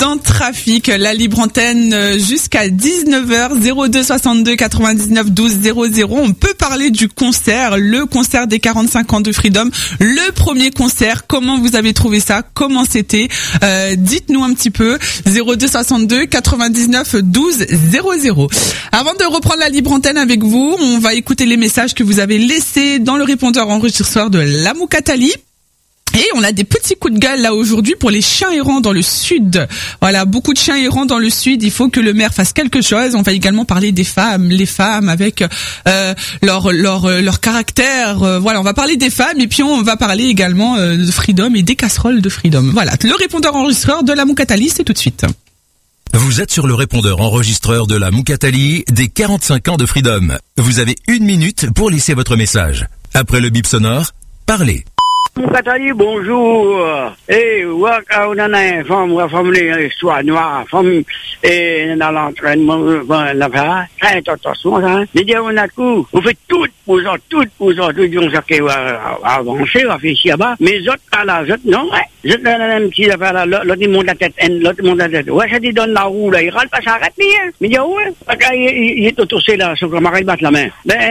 dans Trafic, la libre antenne jusqu'à 19h, 02 62 99 12 00. On peut parler du concert, le concert des 45 ans de Freedom, le premier concert. Comment vous avez trouvé ça? Comment c'était? Dites-nous un petit peu. 02 62 99 12 00. Avant de reprendre la libre antenne avec vous, on va écouter les messages que vous avez laissés dans le répondeur enregistreur de la Moukatali. Et on a des petits coups de gueule là aujourd'hui pour les chiens errants dans le sud. Voilà, beaucoup de chiens errants dans le sud. Il faut que le maire fasse quelque chose. On va également parler des femmes, les femmes avec leur caractère. Voilà, on va parler des femmes et puis on va parler également de Freedom et des casseroles de Freedom. Voilà, le répondeur enregistreur de la Moukatali, c'est tout de suite. Vous êtes sur le répondeur enregistreur de la Moukatali des 45 ans de Freedom. Vous avez 1 minute pour laisser votre message. Après le bip sonore, parlez. Moukatali, bonjour. On a une femme, l'histoire noire, femme, dans l'entraînement, l'affaire, attention, hein. On a tout, on fait tout pour ça, tout, ça qui va avancer, va faire ici là-bas, mais les autres, là, non, ouais. Les autres, là, un petit affaire, là, l'autre, il monte la tête, Ouais, ça dit, donne la roue, là, il râle pas, ça arrête, hein. Mais ouais, il est autossé, là, sauf que Marie battre la main.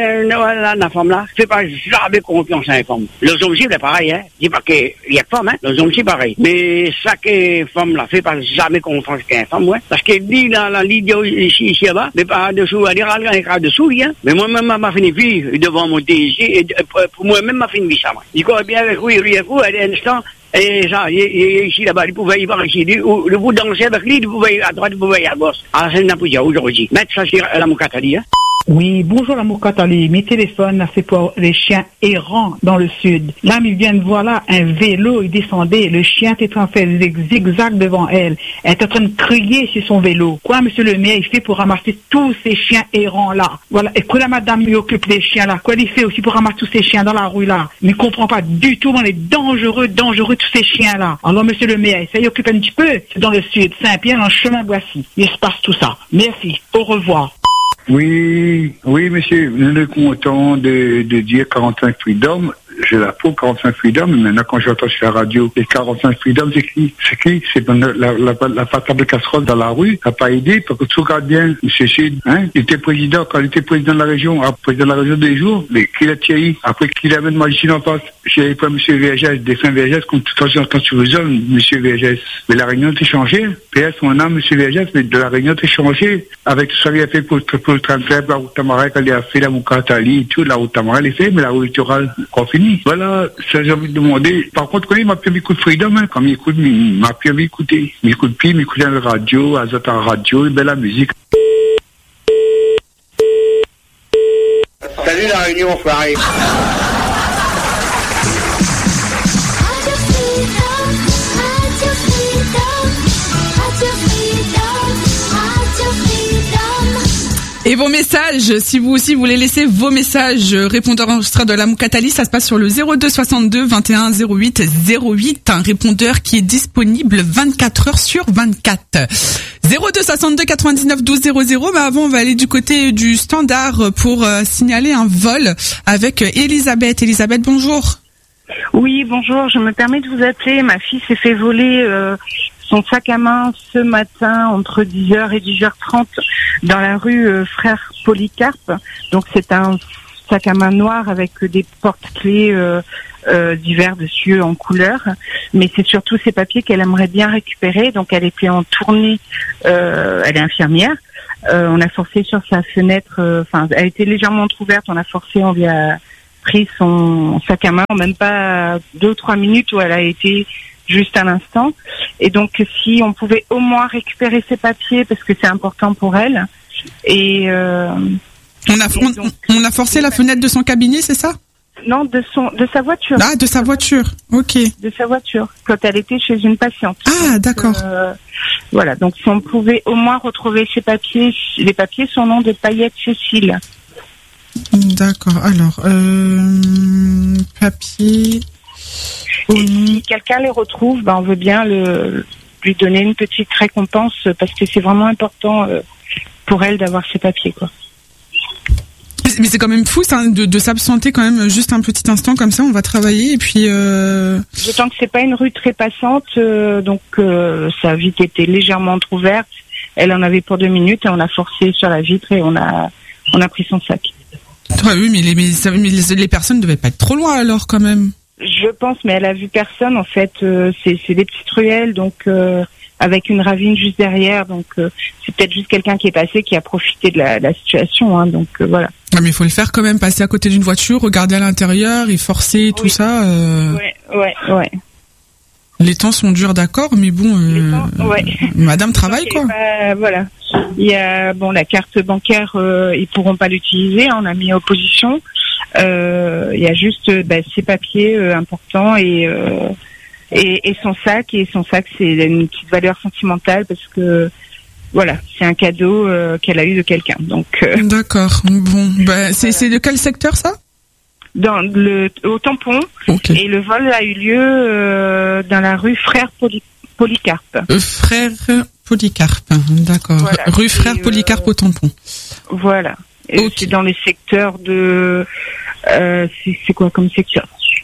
La femme, là, fait pas jamais confiance à une femme. Les hommes aussi, c'est pareil, hein. Je dis pas qu'il y a que femme, hein. Les hommes aussi, pareil. Mais ça que femme, là, fait pas jamais confiance à une femme, ouais. Parce qu'elle dit, là, l'idiot, ici, là-bas, mais pas dessous, elle râle, elle dessous, hein. Mais moi-même, m'a fini vie, devant monter ici, et pour moi-même, m'a fini vie, ça, moi. Il croit bien avec lui, à l'instant, et ça, ici, là-bas, il pouvait y voir ici, vous dansez avec lui, vous pouvez à droite, vous pouvez à gauche. Ah, c'est n'importe quoi aujourd'hui. Mettre ça sur la Moukatali, hein. Oui, bonjour la Moukatali. Mes téléphones, là, c'est pour les chiens errants dans le sud. Là, ils viennent voir là un vélo, il descendait. Le chien était en train de faire zigzag devant elle. Elle est en train de crier sur son vélo. Quoi, monsieur le maire, il fait pour ramasser tous ces chiens errants là? Voilà. Et que la madame lui occupe des chiens là? Quoi, il fait aussi pour ramasser tous ces chiens dans la rue là? Mais il comprend pas du tout, on est dangereux, tous ces chiens là. Alors, monsieur le maire, ça y occupe un petit peu. C'est dans le sud, Saint-Pierre, dans le chemin Boissy. Il se passe tout ça. Merci. Au revoir. Oui, monsieur, nous sommes contents de dire 45 Freedom. Je l'approuve 45 Freedom, mais maintenant quand j'entends sur la radio les 45 Freedom, c'est qui? C'est la patate de casserole dans la rue, ça n'a pas aidé, parce que tu regardes bien, monsieur Sud, hein, il était président, quand il était président de la région, président de la région des jours, mais qu'il a Thierry, après qu'il avait de Magicine en face, j'ai pas monsieur Vergès, défunt Vergès, comme tout le temps sur le zone, monsieur Vergès. Mais la réunion a changé, PS, mon âme, monsieur Vergès, mais de la réunion a changé, avec tout ça qu'il a fait pour le train de fer, la route Tamarais, quand il a fait la Moukatali, tout, la route Tamarais, elle est faite, mais la route littorale, qu'on finit. Voilà, ça j'ai envie de demander. Par contre, quand il m'a plus écouté Freedom, hein, quand il m'écoute, il m'a plus écouté. Il m'écoute plus, il m'écoute la radio, Azot en radio, et la musique. Salut la réunion, frère. Et vos messages, si vous aussi voulez laisser vos messages, répondeur enregistré de la Moukatali, ça se passe sur le 02 62 21 08 08, un répondeur qui est disponible 24 heures sur 24. 02 62 99 12 00, mais avant on va aller du côté du standard pour signaler un vol avec Elisabeth. Elisabeth, bonjour. Oui, bonjour, je me permets de vous appeler. Ma fille s'est fait voler son sac à main ce matin entre 10h et 10h30 dans la rue Frère Polycarpe. Donc c'est un sac à main noir avec des porte-clés divers dessus en couleur. Mais c'est surtout ses papiers qu'elle aimerait bien récupérer. Donc elle était en tournée, elle est infirmière. On a forcé sur sa fenêtre, elle était légèrement entrouverte, on a forcé, on lui a pris son sac à main en même pas 2 ou 3 minutes où elle a été juste à l'instant. Et donc, si on pouvait au moins récupérer ses papiers, parce que c'est important pour elle. Et on a forcé la fenêtre de son cabinet, c'est ça? Non, de sa voiture. Ah, de sa voiture. Ok. De sa voiture, quand elle était chez une patiente. Ah, d'accord. Voilà. Donc, si on pouvait au moins retrouver ses papiers, les papiers sont nom de Paillette Cécile. D'accord. Alors, papier. Et si quelqu'un les retrouve, on veut bien lui donner une petite récompense parce que c'est vraiment important pour elle d'avoir ses papiers, quoi. Mais c'est quand même fou, ça, de s'absenter quand même juste un petit instant comme ça. On va travailler et puis. D'autant que c'est pas une rue très passante, donc ça a vite été légèrement entrouverte. Elle en avait pour 2 minutes et on a forcé sur la vitre et on a pris son sac. Ouais, oui, mais les personnes ne devaient pas être trop loin alors quand même. Je pense, mais elle a vu personne. En fait, c'est des petites ruelles, donc avec une ravine juste derrière. Donc c'est peut-être juste quelqu'un qui est passé qui a profité de la situation. Hein, donc voilà. Ah, mais il faut le faire quand même, passer à côté d'une voiture, regarder à l'intérieur et forcer tout ça. Ouais. Les temps sont durs, d'accord, mais bon, madame travaille, quoi. Voilà. Il y a, la carte bancaire, ils pourront pas l'utiliser, on a mis opposition. Il y a juste, ses papiers importants et son sac. Et son sac, c'est une petite valeur sentimentale parce que, voilà, c'est un cadeau qu'elle a eu de quelqu'un. Donc. D'accord. Bon, c'est de quel secteur, ça? Au Tampon. Okay. Et le vol a eu lieu dans la rue Frère Polycarpe. Frère Polycarpe, d'accord. Voilà. Rue Frère Polycarpe au Tampon. Voilà. Et c'est dans les secteurs de... c'est quoi comme secteur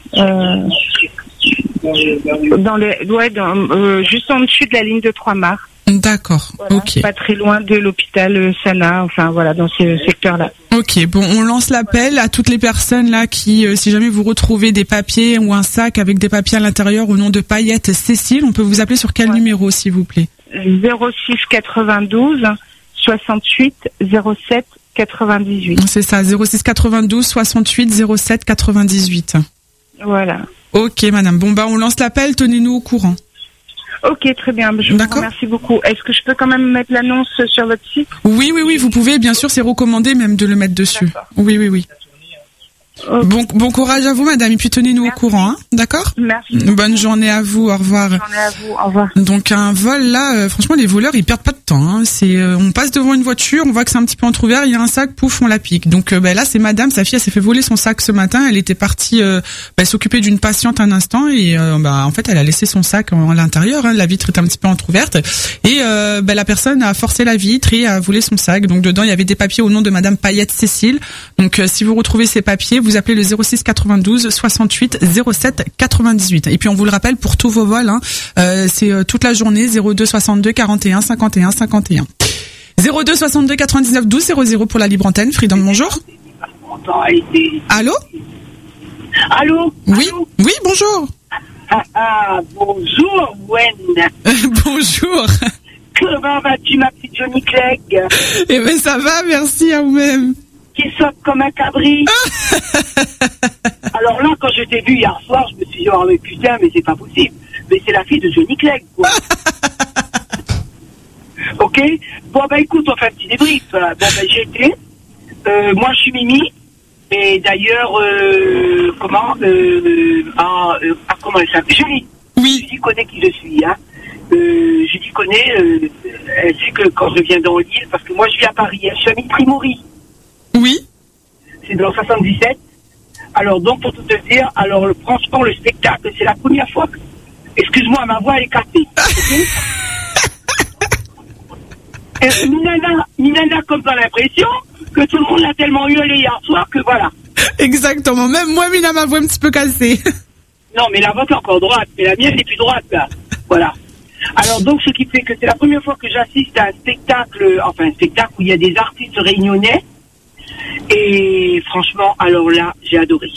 juste en dessus de la ligne de 3 Mars. D'accord, voilà, ok. Pas très loin de l'hôpital Sana, enfin voilà, dans ce secteur-là. Ok, bon, on lance l'appel à toutes les personnes là qui, si jamais vous retrouvez des papiers ou un sac avec des papiers à l'intérieur au nom de Paillette Cécile, on peut vous appeler sur quel numéro, s'il vous plaît? 06 92 68 07 98. C'est ça, 06 92 68 07 98. Voilà. Ok, madame. Bon, on lance l'appel, tenez-nous au courant. Ok, très bien. Je vous remercie beaucoup. Est-ce que je peux quand même mettre l'annonce sur votre site? Oui, vous pouvez. Bien sûr, c'est recommandé même de le mettre dessus. D'accord. Oui. Okay. Bon courage à vous, madame, et puis tenez-nous au courant, hein, d'accord? Merci. Bonne journée à vous, au revoir. Bonne journée à vous, au revoir. Donc un vol là, franchement, les voleurs ils perdent pas de temps. Hein. C'est, on passe devant une voiture, on voit que c'est un petit peu entrouvert, il y a un sac, pouf, on la pique. Donc là, c'est madame, sa fille, elle s'est fait voler son sac ce matin. Elle était partie s'occuper d'une patiente un instant et en fait, elle a laissé son sac à l'intérieur. Hein. La vitre est un petit peu entrouverte et la personne a forcé la vitre et a volé son sac. Donc dedans, il y avait des papiers au nom de madame Paillette Cécile. Donc si vous retrouvez ces papiers, vous appelez le 06 92 68 07 98. Et puis on vous le rappelle pour tous vos vols, hein, c'est toute la journée 02 62 41 51 51. 02 62 99 12 00 pour la libre antenne. Freedom, bonjour. Allô? Allô? Oui, oui, bonjour. Bonjour, Gwen. Bonjour. Comment vas-tu, ma petite Johnny Clegg? Eh ben ça va, merci à vous-même. Qui saute comme un cabri. Alors là, quand je t'ai vu hier soir, je me suis dit, oh mais putain, mais c'est pas possible. Mais c'est la fille de Johnny Clegg, quoi. Ok? Bon, écoute, on fait un petit débrief. J'ai été. Moi, je suis Mimi. Et d'ailleurs, comment elle s'appelle? Julie. Oui. Julie connaît qui je suis, hein. Julie connaît, elle sait que quand je viens dans l'île, parce que moi, je vis à Paris, je suis à Mitry-Maury. Oui. C'est dans le 77. Alors, donc, pour tout te dire, franchement, le spectacle, c'est la première fois que... Excuse-moi, ma voix, elle est cassée. Okay. Minana, comme t'as l'impression que tout le monde l'a tellement hurlé hier soir que voilà. Exactement. Même moi, Mina, ma voix un petit peu cassée. Non, mais la vôtre est encore droite. Mais la mienne n'est plus droite, là. Voilà. Alors, donc, ce qui fait que c'est la première fois que j'assiste à un spectacle où il y a des artistes réunionnais. Et franchement, alors là, j'ai adoré.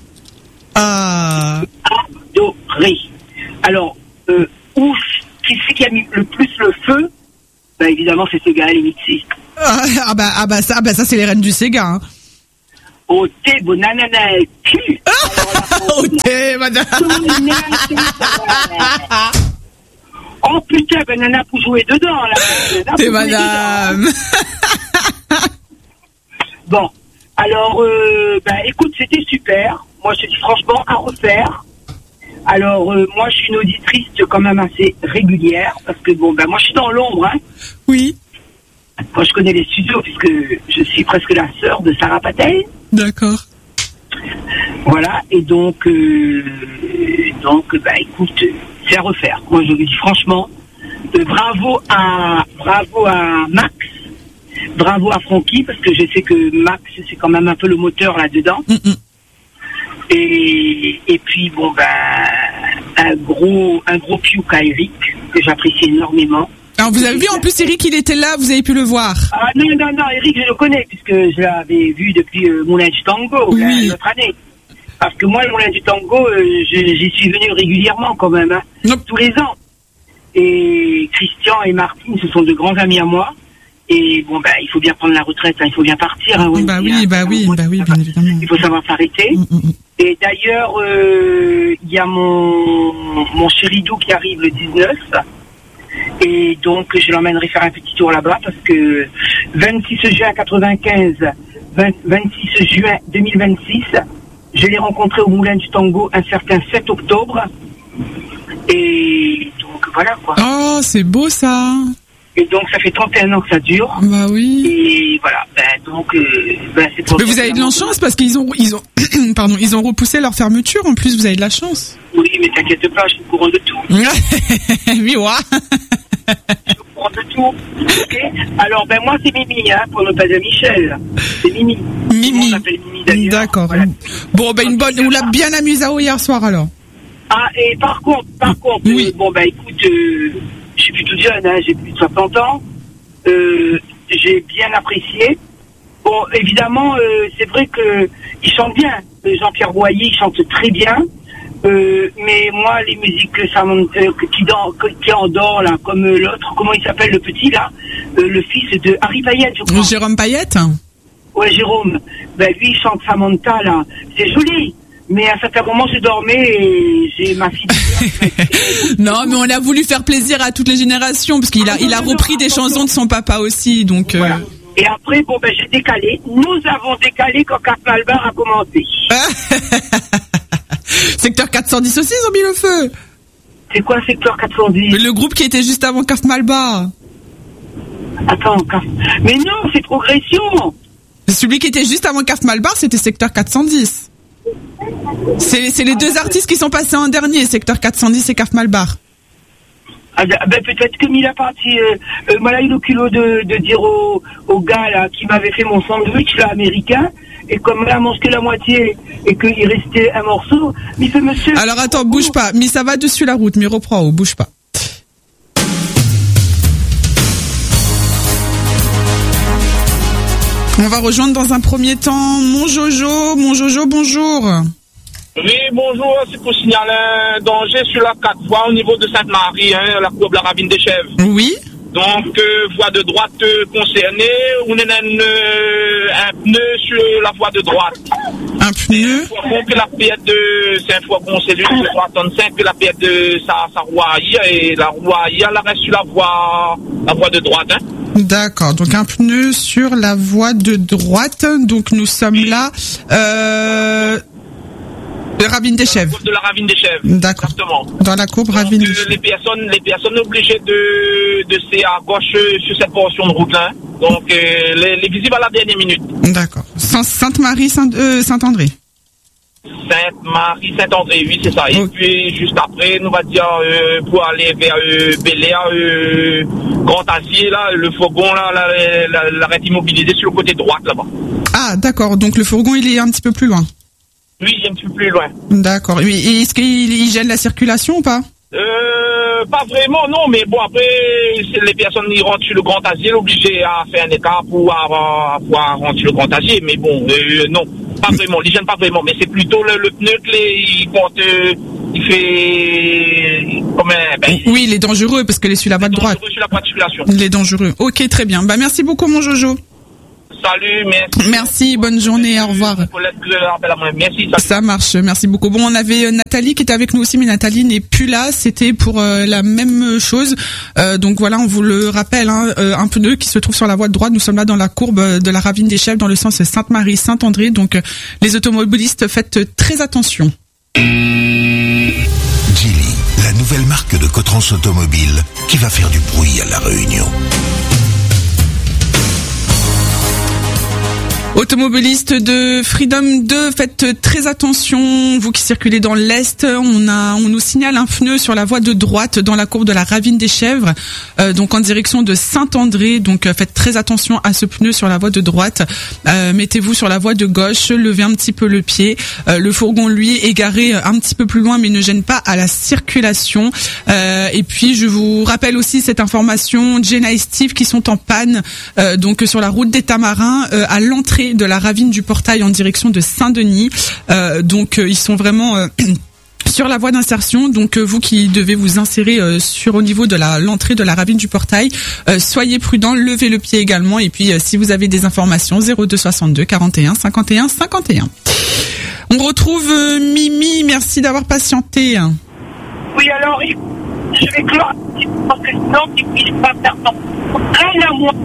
Adoré. Alors, qui c'est qui a mis le plus le feu? Évidemment, c'est Sega et Mitzi. Ça, c'est les reines du Sega. Hein. Au thé, bonanana, cul. Au thé, madame. Oh putain, banana pour jouer dedans, là. T'es madame. Bon, alors, écoute, c'était super. Moi, je te dis franchement, à refaire. Alors, moi, je suis une auditrice quand même assez régulière, parce que, moi, je suis dans l'ombre, hein. Oui. Moi, je connais les studios, puisque je suis presque la sœur de Sarah Patel. D'accord. Voilà, et donc, écoute, c'est à refaire. Moi, je vous dis franchement, bravo à Max. bravo à Francky, parce que je sais que Max, c'est quand même un peu le moteur là-dedans. Et puis, bon, ben, un gros piouk à Eric, que j'apprécie énormément. Alors, vous avez vu, en plus, Eric, il était là, vous avez pu le voir. Ah, non, Eric, je le connais, puisque je l'avais vu depuis Moulin du Tango, l'autre année. Parce que moi, le Moulin du Tango, j'y suis venu régulièrement, quand même, hein, tous les ans. Et Christian et Martine, ce sont de grands amis à moi. Et bon, ben, il faut bien prendre la retraite, hein, il faut bien partir. Hein, oui, bien évidemment. Il faut savoir s'arrêter. Et d'ailleurs, il y a mon chéridou qui arrive le 19. Et donc, je l'emmènerai faire un petit tour là-bas parce que 26 juin 95, 26 juin 2026, je l'ai rencontré au Moulin du Tango un certain 7 octobre. Et donc, voilà, quoi. Oh, c'est beau, ça. Et donc, ça fait 31 ans que ça dure. Bah oui. Et voilà. Donc, c'est pour. Mais vous avez de la chance parce qu'ils ont, pardon, ils ont repoussé leur fermeture. En plus, vous avez de la chance. Oui, mais t'inquiète pas, je suis au courant de tout. Oui, ouais. Je suis au courant de tout. Okay. Alors, moi, c'est Mimi, hein, pour ne pas dire Michel. C'est Mimi. Mimi. On s'appelle Mimi d'ailleurs. D'accord. Voilà. Bon, une bonne. On l'a bien amusé hier soir alors. Ah, et par contre, oui. Écoute. Je suis plutôt jeune, hein, j'ai plus de 60 ans. J'ai bien apprécié. Bon, évidemment, c'est vrai que il chante bien. Jean-Pierre Boyer, il chante très bien. Mais moi, les musiques qui endort là, comme l'autre, comment il s'appelle le petit là, le fils de Harry Payette, je crois. Jérôme Payette. Ouais, Jérôme. Ben lui, il chante Samantha là. C'est joli. Mais à un certain moment, je dormais et j'ai ma fille. Non, mais on a voulu faire plaisir à toutes les générations parce qu'il a repris des chansons de son papa aussi, donc. Voilà. Et après, j'ai décalé. Nous avons décalé quand Carl Malbar a commencé. Secteur 410 aussi, ils ont mis le feu. C'est quoi Secteur 410? Le groupe qui était juste avant Carl Malbar. Attends, mais non, c'est Progression. Celui qui était juste avant Carl Malbar, c'était Secteur 410. C'est les deux artistes qui sont passés en dernier, Secteur 410 et Carl Malbar. Ah peut-être que Mila parti, moi là, il a eu le culot de dire au gars là qui m'avait fait mon sandwich là américain, et comme là mange que la moitié et qu'il restait un morceau, il fait monsieur. Alors attends, bouge pas, mais ça va dessus la route, mais reprends, bouge pas. On va rejoindre dans un premier temps mon Jojo, bonjour. Oui, bonjour, c'est pour signaler un danger sur la 4 voies au niveau de Sainte-Marie, hein, la courbe la Ravine des Chèvres. Oui. Donc, voie de droite concernée, on a un pneu sur la voie de droite. Un pneu? C'est un fourgon, c'est lui, le 335, que la pièce de sa roue arrière, et la roue arrière, elle reste sur la voie de droite, hein. D'accord, donc un pneu sur la voie de droite, donc nous sommes là, de Ravine des Chèvres. De la Ravine des Chèvres. D'accord. Exactement. Dans la courbe Ravine des Chèvres. Les personnes obligées de se à gauche sur cette portion de route là. Donc les visibles à la dernière minute. D'accord. Sainte-Marie, Saint-André. Sainte-Marie, Saint-André, oui, c'est ça. Okay. Et puis juste après, nous va dire pour aller vers Bel-Air, Grand Acier, là, le fourgon là, l'arrêt immobilisé sur le côté droite là-bas. Ah, d'accord. Donc le fourgon, il est un petit peu plus loin. Oui, il est un petit peu plus loin. D'accord. Oui. Et est-ce qu'il gêne la circulation ou pas? Pas vraiment, non, mais bon, après, les personnes qui rentrent sur le Grand Acier, obligées à faire un écart pour pouvoir rentrer sur le Grand Acier, mais bon, non, pas vraiment, ils gênent pas vraiment, mais c'est plutôt le pneu il fait, oui, il est dangereux, parce qu'il est sur la voie de droite. Sur la voie de circulation. Il est dangereux. Ok, très bien. Merci beaucoup, mon Jojo. Salut, merci. Merci, bonne journée, au revoir. Merci. Ça marche, merci beaucoup. Bon, on avait Nathalie qui était avec nous aussi, mais Nathalie n'est plus là. C'était pour la même chose. Donc voilà, on vous le rappelle, hein, un pneu qui se trouve sur la voie de droite. Nous sommes là dans la courbe de la Ravine des Chèvres, dans le sens Sainte-Marie, Saint-André. Donc les automobilistes, faites très attention. Geely, la nouvelle marque de Cotrans Automobile qui va faire du bruit à La Réunion. Automobilistes de Freedom 2, faites très attention, vous qui circulez dans l'Est, on nous signale un pneu sur la voie de droite dans la courbe de la Ravine des Chèvres, donc en direction de Saint-André, donc faites très attention à ce pneu sur la voie de droite, mettez-vous sur la voie de gauche, levez un petit peu le pied, le fourgon lui est garé un petit peu plus loin mais ne gêne pas à la circulation, et puis je vous rappelle aussi cette information, Jenna et Steve qui sont en panne, donc sur la route des Tamarins, à l'entrée de la ravine du Portail en direction de Saint-Denis. Donc ils sont vraiment sur la voie d'insertion. Donc vous qui devez vous insérer au niveau de l'entrée de la ravine du Portail, soyez prudents, levez le pied également. Et puis si vous avez des informations, 02 62 41 51 51. On retrouve Mimi, merci d'avoir patienté. Oui, alors je vais clore parce que sinon il ne pas faire rien à moi.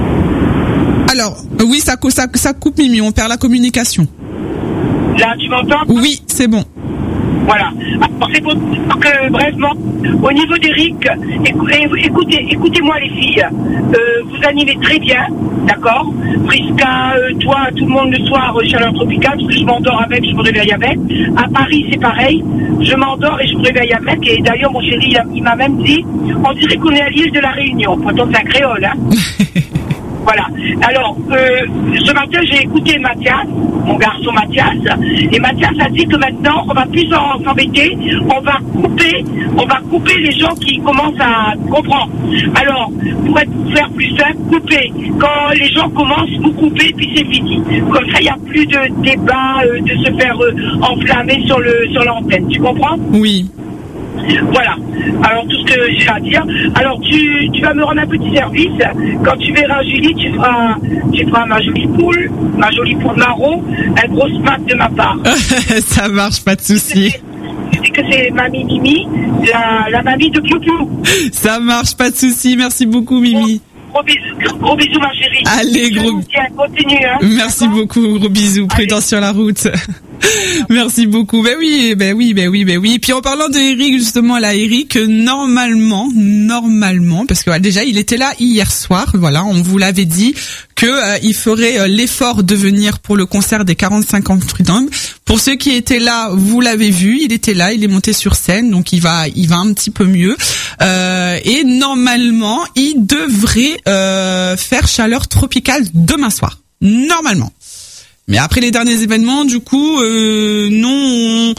Alors, oui, ça coupe, Mimi, on perd la communication. Là, tu m'entends? Oui, c'est bon. Voilà. Alors, c'est pour que, brefement, au niveau d'Eric, écoutez-moi les filles, vous animez très bien, d'accord? Prisca, toi, tout le monde le soir, chaleur tropicale, parce que je m'endors avec, je me réveille avec. À Paris, c'est pareil, je m'endors et je me réveille avec. Et d'ailleurs, mon chéri, il m'a même dit, on dirait qu'on est à l'île de la Réunion. Pourtant, c'est un créole, hein. Voilà. Alors, ce matin, j'ai écouté Mathias, mon garçon Mathias, et Mathias a dit que maintenant, on va plus s'embêter, on va couper les gens qui commencent à comprendre. Alors, pour faire plus simple, couper. Quand les gens commencent, vous coupez, puis c'est fini. Comme ça, il n'y a plus de débat, de se faire enflammer sur l'antenne. Tu comprends? Oui. Voilà. Alors tout ce que j'ai à dire. Alors tu vas me rendre un petit service. Quand tu verras Julie, tu feras ma jolie poule marron, un gros smack de ma part. Ça marche, pas de souci. C'est que c'est mamie Mimi, la mamie de Piou-Piou. Ça marche, pas de souci. Merci beaucoup, Mimi. Gros bisous, ma chérie. Allez, gros. Continue, hein. Merci beaucoup, gros bisous. Prudence sur la route. Merci beaucoup. Ben oui. Puis en parlant de Eric, justement, là, Eric, normalement, parce que déjà, il était là hier soir. Voilà, on vous l'avait dit que il ferait l'effort de venir pour le concert des 45 ans de Freedom. Pour ceux qui étaient là, vous l'avez vu, il était là, il est monté sur scène, donc il va un petit peu mieux. Et normalement, il devrait faire chaleur tropicale demain soir. Normalement. Mais après les derniers événements, du coup, non,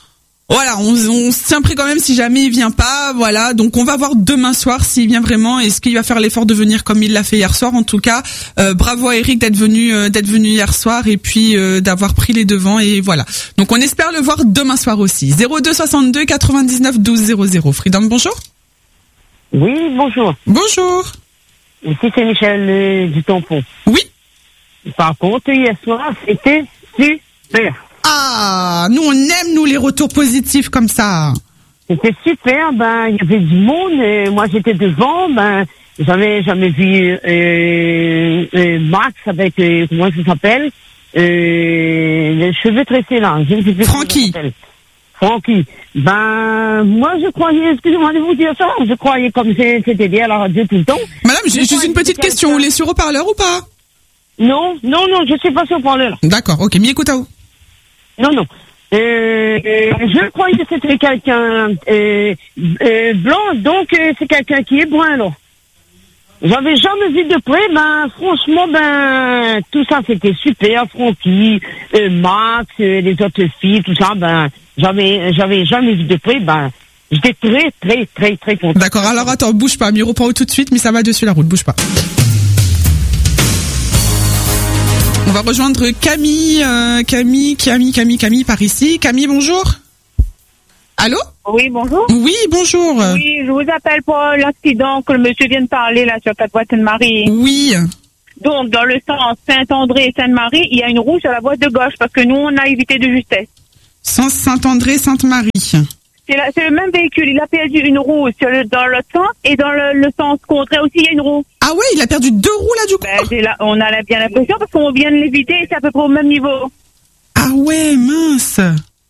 on se tient prêt quand même si jamais il vient pas, voilà. Donc on va voir demain soir s'il vient vraiment. Est-ce qu'il va faire l'effort de venir comme il l'a fait hier soir? En tout cas, bravo à Eric d'être venu hier soir et puis d'avoir pris les devants et voilà. Donc on espère le voir demain soir aussi. 02 62 99 12 00. Freedom, bonjour. Oui, bonjour. Bonjour. Ici c'est Michel du Tampon. Oui. Par contre, hier soir, c'était super. Ah, nous on aime les retours positifs comme ça. C'était super, il y avait du monde, et moi j'étais devant, j'avais jamais vu Max avec, comment ça s'appelle, les cheveux tressés là. Francky. Francky. Moi je croyais, excusez-moi de vous dire ça, je croyais comme c'était dit à la radio tout le temps. Madame, j'ai juste une petite question, vous êtes sur haut-parleur ou pas? Non, je suis pas sur parler là. D'accord, ok, mi écoute à vous. Non. Je croyais que c'était quelqu'un blanc, donc c'est quelqu'un qui est brun là. J'avais jamais vu de près, franchement, tout ça c'était super, Francky, Max, les autres filles, tout ça, j'avais jamais vu de près, j'étais très, très, très, très content. D'accord, alors attends, bouge pas, Miro pas tout de suite, mais ça va dessus la route, bouge pas. On va rejoindre Camille par ici. Camille, bonjour. Allô? Oui, bonjour. Oui, bonjour. Oui, je vous appelle pour l'accident que le monsieur vient de parler là sur 4 voies Sainte-Marie. Oui. Donc, dans le sens Saint-André et Sainte-Marie, il y a une roue sur la voie de gauche parce que nous, on a évité de justesse. Sens Saint-André, Sainte-Marie. C'est le même véhicule. Il a perdu une roue dans l'autre sens et dans le sens contraire aussi, il y a une roue. Ah ouais, il a perdu 2 roues là du coup. On a bien l'impression parce qu'on vient de l'éviter et c'est à peu près au même niveau. Ah ouais, mince.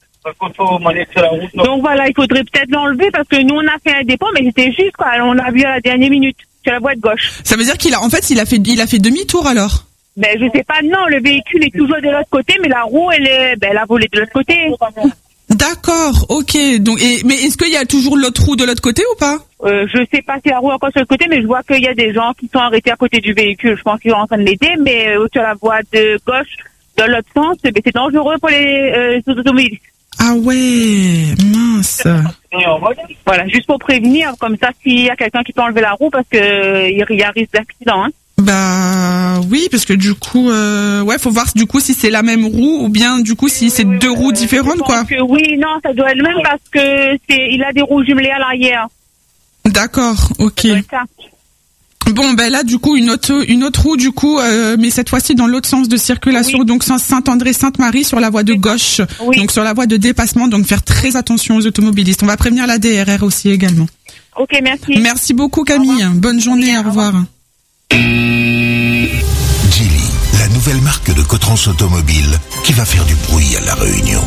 Donc voilà, il faudrait peut-être l'enlever parce que nous on a fait un dépôt, mais c'était juste on a vu à la dernière minute sur la voie de gauche. Ça veut dire qu'il a fait demi-tour alors? Ben, je sais pas, non, le véhicule est toujours de l'autre côté, mais la roue, elle a volé de l'autre côté. D'accord, ok. Donc, mais est-ce qu'il y a toujours l'autre roue de l'autre côté ou pas? Je sais pas si la roue est encore sur le côté, mais je vois qu'il y a des gens qui sont arrêtés à côté du véhicule. Je pense qu'ils sont en train de l'aider, mais sur la voie de gauche, dans l'autre sens, c'est dangereux pour les automobilistes. Ah ouais, mince. Voilà, juste pour prévenir, comme ça, s'il y a quelqu'un qui peut enlever la roue, parce que il y a risque d'accident, hein. Bah oui, parce que du coup, faut voir du coup si c'est la même roue ou bien du coup si c'est deux roues différentes, quoi. Oui, non, ça doit être le même parce que il a des roues jumelées à l'arrière. D'accord, ok. Bon, ben là, du coup, une autre roue, du coup, mais cette fois-ci dans l'autre sens de circulation, donc sens Saint-André-Sainte-Marie sur la voie de gauche, donc sur la voie de dépassement, donc faire très attention aux automobilistes. On va prévenir la DRR aussi également. Ok, merci. Merci beaucoup, Camille. Bonne journée, au revoir. Geely, la nouvelle marque de Cotrans Automobile qui va faire du bruit à La Réunion.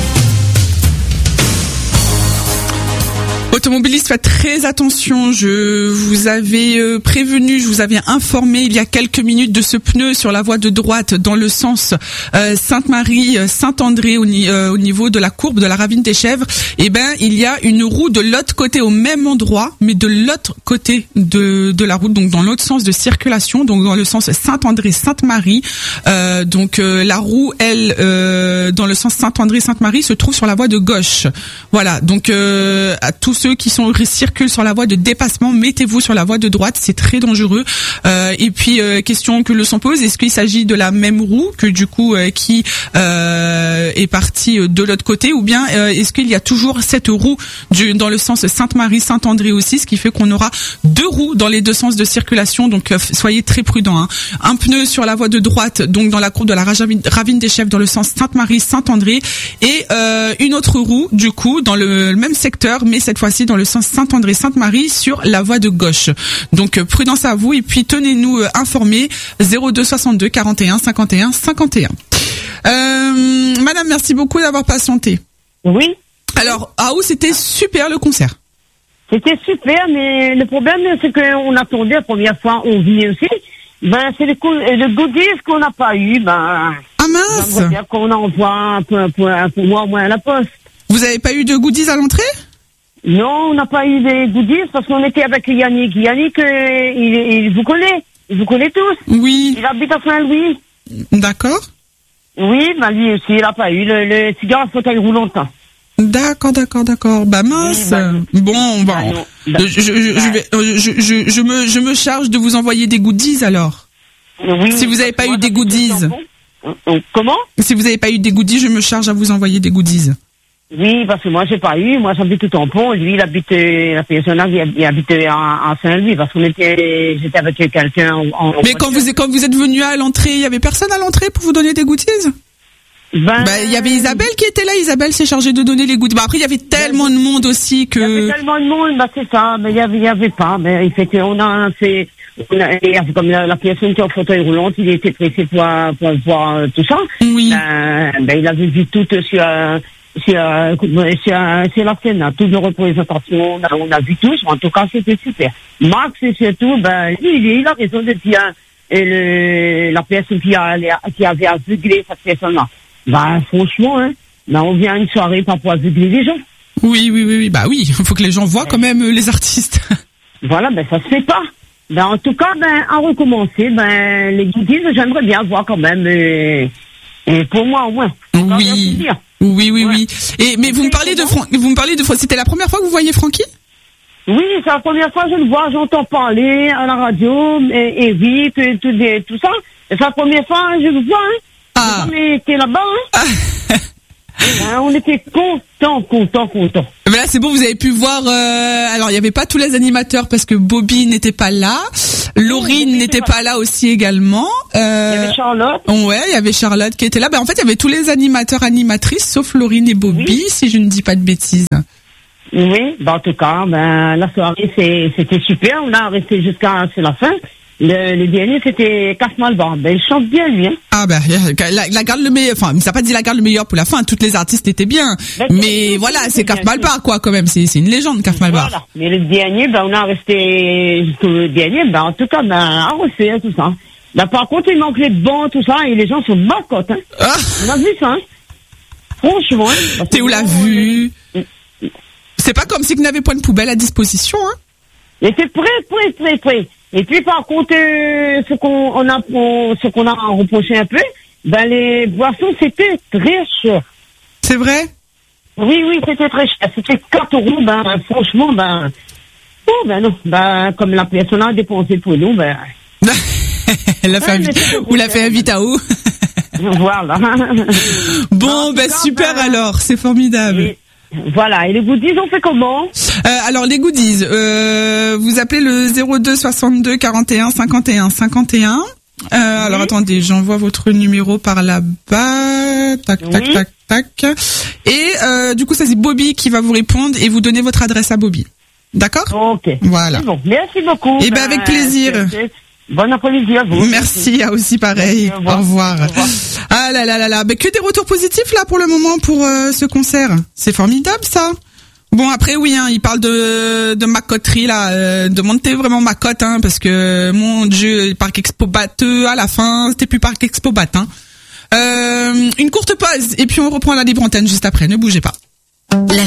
Automobilistes, faites très attention. Je vous avais prévenu, je vous avais informé il y a quelques minutes de ce pneu sur la voie de droite dans le sens Sainte-Marie-Saint-André au niveau de la courbe de la ravine des Chèvres. Eh ben, il y a une roue de l'autre côté au même endroit, mais de l'autre côté de la route, donc dans l'autre sens de circulation, donc dans le sens Saint-André-Sainte-Marie. La roue, elle, dans le sens Saint-André-Sainte-Marie, se trouve sur la voie de gauche. Voilà. Donc à tous ceux qui circulent sur la voie de dépassement, mettez-vous sur la voie de droite, c'est très dangereux. Et puis question que le son pose, est-ce qu'il s'agit de la même roue que du coup qui est partie de l'autre côté, ou bien est-ce qu'il y a toujours cette roue dans le sens Sainte-Marie-Saint-André aussi, ce qui fait qu'on aura deux roues dans les deux sens de circulation, donc soyez très prudents, hein. Un pneu sur la voie de droite, donc dans la courbe de la ravine des Chèvres dans le sens Sainte-Marie-Saint-André, et une autre roue du coup dans le même secteur, mais cette fois-ci dans le sens Saint-André-Sainte-Marie sur la voie de gauche. Donc prudence à vous et puis tenez-nous informés. 02 62 41 51 51. Madame, merci beaucoup d'avoir patienté. Oui. Alors, c'était super le concert. C'était super, mais le problème, c'est qu'on attendait la première fois, on venait aussi. Ben, c'est le goodies qu'on n'a pas eu, ben. Ah mince! J'aimerais bien qu'on envoie un peu moins à la poste. Vous avez pas eu de goodies à l'entrée? Non, on n'a pas eu des goodies parce qu'on était avec Yannick. Yannick, il vous connaît. Il vous connaît tous. Oui. Il habite à Saint-Louis. D'accord. Oui, ben lui aussi, il n'a pas eu le cigare à fauteuil roulant. D'accord. Bah mince. Oui, bon, je me charge de vous envoyer des goodies alors. Oui. Si vous n'avez pas eu des goodies. Comment? Si vous n'avez pas eu des goodies, je me charge à vous envoyer des goodies. Oui, parce que moi, j'ai pas eu. Moi, j'habite au Tampon. Lui, il habite, la personne il habite à Saint-Louis, parce qu'on j'étais avec quelqu'un Mais quand vous êtes venu à l'entrée, il y avait personne à l'entrée pour vous donner des goodies? Il y avait Isabelle qui était là. Isabelle s'est chargée de donner les goodies. Après, il y avait tellement de monde aussi que. Il y avait tellement de monde, c'est ça. Mais il y avait pas. Mais il fait comme la personne qui est en fauteuil roulant, il était pressé pour voir tout ça. Oui. Il avait vu tout sur la scène, toutes nos représentations, on a vu tous. En tout cas, c'était super. Max, c'est surtout, il a raison de dire, la personne qui avait aveuglé cette personne-là. Franchement, on vient à une soirée pas pour aveugler les gens. Oui. Bah oui, il faut que les gens voient quand même les artistes. Voilà, ça se fait pas. En tout cas, à recommencer, les goodies, j'aimerais bien voir quand même, et pour moi au moins. Oui. Mais vous me parlez de c'était la première fois que vous voyez Francky? Oui, c'est la première fois que je le vois, j'entends parler à la radio, Eric, tout ça. C'est la première fois que je le vois, On était là-bas, on était contents. Mais là, c'est bon, vous avez pu voir, alors il y avait pas tous les animateurs parce que Bobby n'était pas là. Laurine n'était pas là aussi également. Il y avait Charlotte. Ouais, il y avait Charlotte qui était là. En fait, il y avait tous les animateurs, animatrices, sauf Laurine et Bobby, si je ne dis pas de bêtises. Oui, en tout cas, la soirée, c'était super. On a resté jusqu'à la fin. Le dernier, c'était Casmalbar. Il chante bien, lui, la garde le meilleur. Enfin, ça n'a pas dit la garde le meilleur pour la fin. Toutes les artistes étaient bien. Mais voilà, c'est Casmalbar, quoi, quand même. C'est une légende, Casmalbar. Voilà. Mais le dernier, on a resté jusqu'au dernier. En tout cas, à refaire tout ça. Là, par contre, il manque les bancs, tout ça, et les gens sont bacottes, hein. Ah. On a vu ça, hein. Franchement, hein. T'es où l'a vu? C'est pas comme si vous n'avez pas de poubelle à disposition, hein. Et c'est prêt. Et puis, par contre, ce qu'on a reproché un peu, ben, les boissons, c'était très cher. C'est vrai? Oui, c'était très cher. C'était 4 €, ben, franchement, ben, oh, ben non, ben, comme la personne a dépensé pour nous, ben. Vous l'a fait inviter à où? Voilà. Bon, ben, super alors, c'est formidable. Voilà, et les goodies, on fait comment? Alors les goodies, vous appelez le 02 62 41 51 51. Alors attendez, j'envoie votre numéro par là-bas. Tac. Et du coup, ça c'est Bobby qui va vous répondre et vous donner votre adresse à Bobby. D'accord? Ok. Voilà. Bon, merci beaucoup. Et ben avec plaisir. Bon après-midi à vous. Merci, à aussi pareil. Au revoir. Ah là. Mais que des retours positifs là pour le moment pour ce concert. C'est formidable ça. Bon après oui, hein, il parle de ma coterie là, de monter vraiment ma cote, hein, parce que mon Dieu, Parc Expo Batteux à la fin, c'était plus Parc Expo Batt, hein. Une courte pause et puis on reprend la libre antenne juste après. Ne bougez pas. La